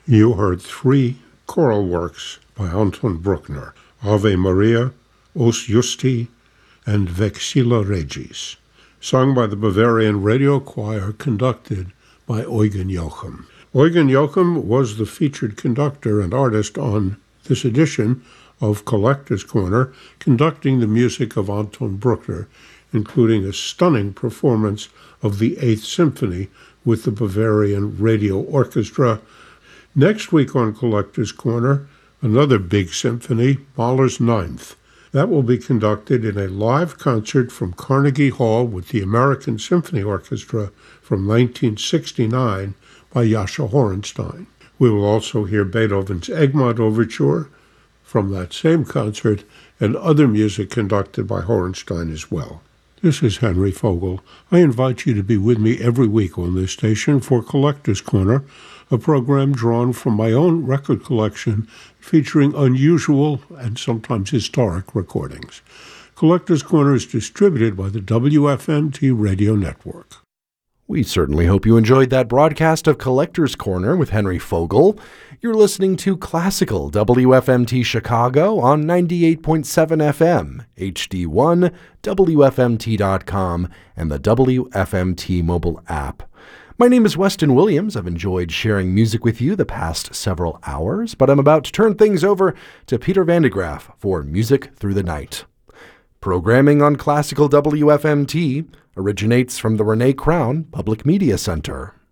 You heard three choral works by Anton Bruckner, Ave Maria, Os Justi, and Vexilla Regis, sung by the Bavarian Radio Choir conducted by Eugen Joachim. Eugen Joachim was the featured conductor and artist on this edition of Collector's Corner, conducting the music of Anton Bruckner, including a stunning performance of the Eighth Symphony with the Bavarian Radio Orchestra. Next week on Collector's Corner, another big symphony, Mahler's Ninth. That will be conducted in a live concert from Carnegie Hall with the American Symphony Orchestra from 1969 by Jascha Horenstein. We will also hear Beethoven's Egmont Overture from that same concert and other music conducted by Horenstein as well. This is Henry Fogel. I invite you to be with me every week on this station for Collector's Corner, a program drawn from my own record collection featuring unusual and sometimes historic recordings. Collector's Corner is distributed by the WFMT Radio Network. We certainly hope you enjoyed that broadcast of Collector's Corner with Henry Fogel. You're listening to Classical WFMT Chicago on 98.7 FM, HD1, WFMT.com, and the WFMT mobile app. My name is Weston Williams. I've enjoyed sharing music with you the past several hours, but I'm about to turn things over to Peter Van de Graaff for Music Through the Night. Programming on Classical WFMT originates from the Renee Crown Public Media Center.